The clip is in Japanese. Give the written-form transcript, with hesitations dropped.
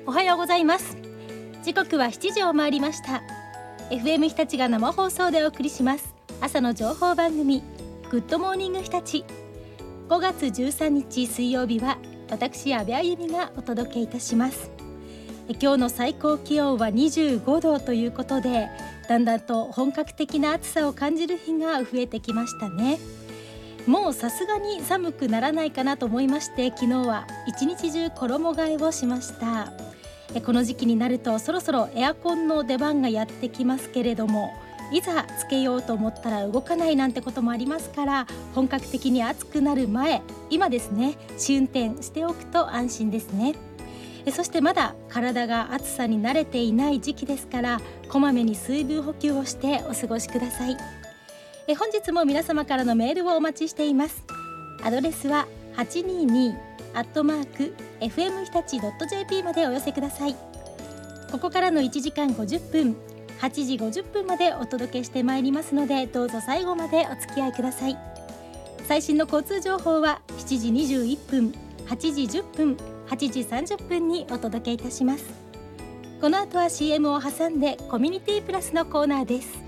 おはようございます。時刻は7時を回りました。 FM 日立が生放送でお送りします朝の情報番組グッドモーニング日立。5月13日水曜日は私阿部あゆみがお届けいたします。今日の最高気温は25度ということで、だんだんと本格的な暑さを感じる日が増えてきましたね。もうさすがに寒くならないかなと思いまして、昨日は一日中衣替えをしました。この時期になるとそろそろエアコンの出番がやってきますけれども、いざつけようと思ったら動かないなんてこともありますから、本格的に暑くなる前、今ですね、試運転しておくと安心ですね。そしてまだ体が暑さに慣れていない時期ですから、こまめに水分補給をしてお過ごしください。本日も皆様からのメールをお待ちしています。アドレスは822@fm 日立 .jp までお寄せください。ここからの1時間50分、8時50分までお届けしてまいりますので、どうぞ最後までお付き合いください。最新の交通情報は7時21分、8時10分、8時30分にお届けいたします。この後は CM を挟んでコミュニティプラスのコーナーです。